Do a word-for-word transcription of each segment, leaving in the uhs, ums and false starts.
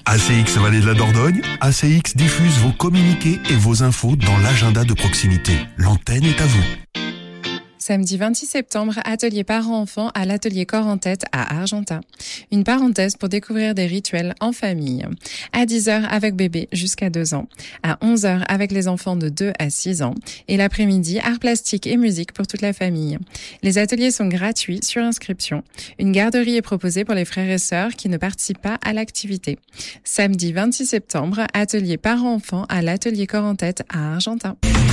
A C X Vallée de la Dordogne, A C X diffuse vos communiqués et vos infos dans l'agenda de proximité. L'antenne est à vous. Samedi vingt-six septembre, atelier parents-enfants à l'atelier Corps en Tête à Argentat. Une parenthèse pour découvrir des rituels en famille. À dix heures avec bébé jusqu'à deux ans. À onze heures avec les enfants de deux à six ans. Et l'après-midi, art plastique et musique pour toute la famille. Les ateliers sont gratuits sur inscription. Une garderie est proposée pour les frères et sœurs qui ne participent pas à l'activité. Samedi vingt-six septembre, atelier parents-enfants à l'atelier Corps en Tête à Argentat.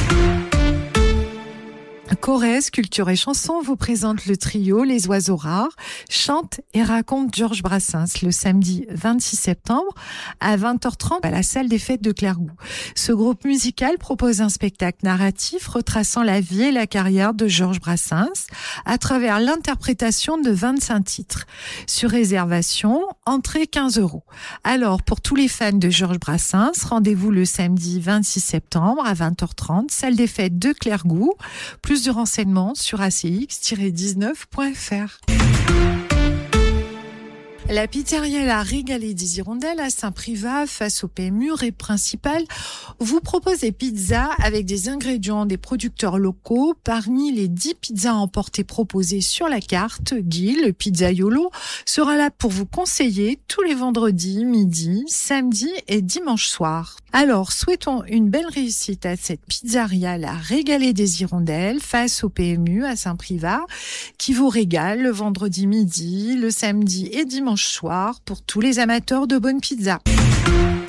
Corrèze, Culture et Chanson vous présente le trio Les Oiseaux Rares, chante et raconte Georges Brassens le samedi vingt-six septembre à vingt heures trente à la salle des fêtes de Clairgouts. Ce groupe musical propose un spectacle narratif retraçant la vie et la carrière de Georges Brassens à travers l'interprétation de vingt-cinq titres. Sur réservation, entrée quinze euros. Alors, pour tous les fans de Georges Brassens, rendez-vous le samedi vingt-six septembre à vingt heures trente, salle des fêtes de Clairgouts. Plus de renseignements sur a c x tiret dix-neuf point f r. La pizzeria La Régalée des Hirondelles à Saint-Privat, face au P M U rue principale, vous propose des pizzas avec des ingrédients des producteurs locaux. Parmi les dix pizzas emportées proposées sur la carte, Guy, le pizzaiolo, sera là pour vous conseiller tous les vendredis, midi, samedi et dimanche soir. Alors, souhaitons une belle réussite à cette pizzeria La Régalée des Hirondelles, face au P M U à Saint-Privat, qui vous régale le vendredi midi, le samedi et dimanche soir pour tous les amateurs de bonne pizza.